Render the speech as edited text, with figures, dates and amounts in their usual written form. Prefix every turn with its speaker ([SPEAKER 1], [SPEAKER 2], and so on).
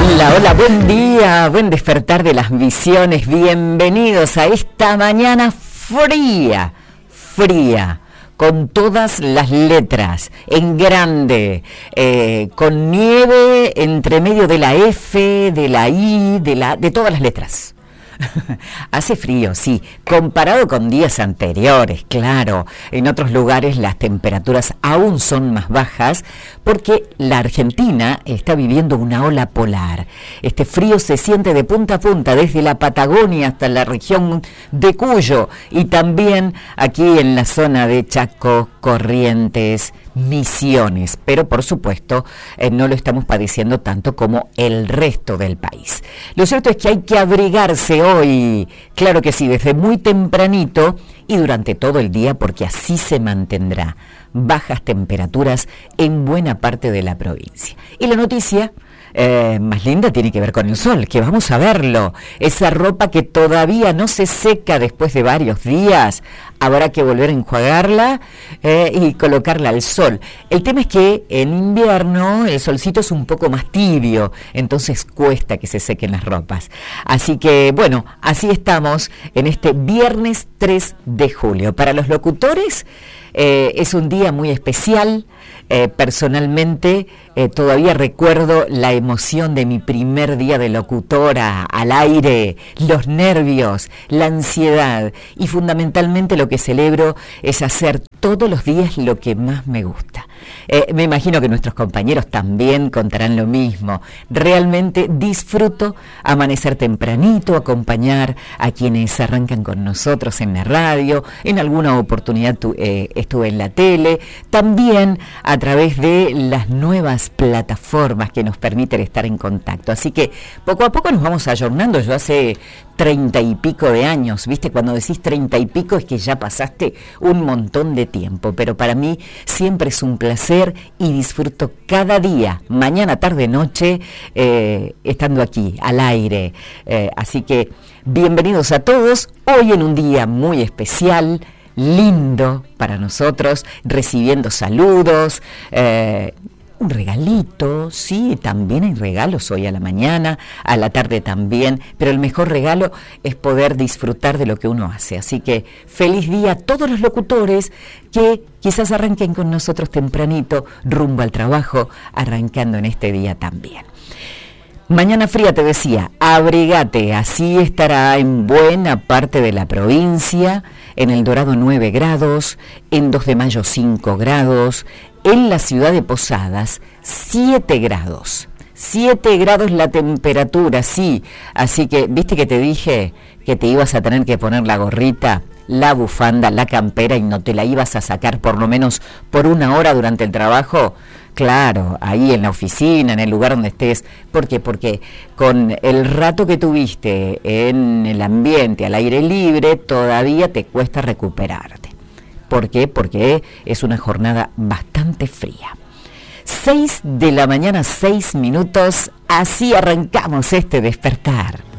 [SPEAKER 1] Hola, hola, buen día, buen despertar de las visiones, bienvenidos a esta mañana fría, con todas las letras, en grande, con nieve entre medio de la F, de la I, de todas las letras. Hace frío, sí, comparado con días anteriores, claro. En otros lugares las temperaturas aún son más bajas porque la Argentina está viviendo una ola polar. Este frío se siente de punta a punta, desde la Patagonia hasta la región de Cuyo y también aquí en la zona de Chaco, Corrientes, Misiones, pero por supuesto no lo estamos padeciendo tanto como el resto del país. Lo cierto es que hay que abrigarse hoy, claro que sí, desde muy tempranito y durante todo el día, porque así se mantendrá bajas temperaturas en buena parte de la provincia. Y la noticia más linda tiene que ver con el sol, que vamos a verlo. Esa ropa que todavía no se seca después de varios días, habrá que volver a enjuagarla y colocarla al sol. El tema es que en invierno el solcito es un poco más tibio, entonces cuesta que se sequen las ropas. Así que bueno, así estamos en este viernes 3 de julio. Para los locutores es un día muy especial. Personalmente todavía recuerdo la emoción de mi primer día de locutora al aire, los nervios, la ansiedad y fundamentalmente lo que celebro es hacer todos los días lo que más me gusta. Me imagino que nuestros compañeros también contarán lo mismo. Realmente disfruto amanecer tempranito, acompañar a quienes arrancan con nosotros en la radio, en alguna oportunidad estuve en la tele, también a través de las nuevas plataformas que nos permiten estar en contacto. Así que poco a poco nos vamos ayornando. Yo hace 30 y pico de años, ¿viste? Cuando decís 30 y pico es que ya pasaste un montón de tiempo, pero para mí siempre es un placer y disfruto cada día, mañana, tarde, noche, estando aquí, al aire. Así que bienvenidos a todos, hoy en un día muy especial, lindo para nosotros, recibiendo saludos, un regalito, sí, también hay regalos hoy a la mañana, a la tarde también, pero el mejor regalo es poder disfrutar de lo que uno hace. Así que feliz día a todos los locutores que quizás arranquen con nosotros tempranito, rumbo al trabajo, arrancando en este día también. Mañana fría, te decía, abrigate, así estará en buena parte de la provincia, en El Dorado 9 grados, en 2 de Mayo 5 grados, en la ciudad de Posadas 7 grados. 7 grados la temperatura, sí, así que, ¿viste que te dije que te ibas a tener que poner la gorrita, la bufanda, la campera y no te la ibas a sacar por lo menos por una hora durante el trabajo? Claro, ahí en la oficina, en el lugar donde estés. ¿Por qué? Porque con el rato que tuviste en el ambiente, al aire libre, todavía te cuesta recuperarte. ¿Por qué? Porque es una jornada bastante fría. 6 de la mañana, 6 minutos, así arrancamos este despertar.